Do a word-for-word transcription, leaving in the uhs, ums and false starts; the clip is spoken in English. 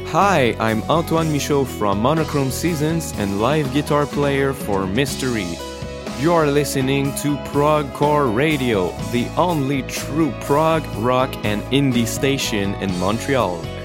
Hi, I'm Antoine Michaud from Monochrome Seasons and live guitar player for Mystery. You are listening to Progcore Radio, the only true prog, rock, and indie station in Montreal.